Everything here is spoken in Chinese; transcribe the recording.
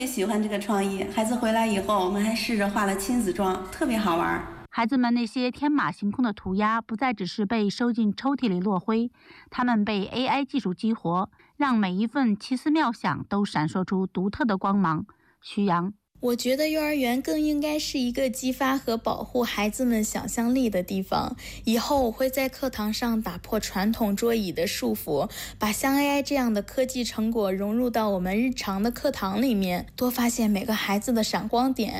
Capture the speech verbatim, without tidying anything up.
喜欢这个创意，孩子回来以后，我们还试着画了亲子装，特别好玩。 孩子们那些天马行空的涂鸦不再只是被收进抽屉里落灰，它们被 A I 技术激活，让每一份奇思妙想都闪烁出独特的光芒。徐阳， 我觉得幼儿园更应该是一个激发和保护孩子们想象力的地方。以后我会在课堂上打破传统桌椅的束缚，把像 A I 这样的科技成果融入到我们日常的课堂里面，多发现每个孩子的闪光点，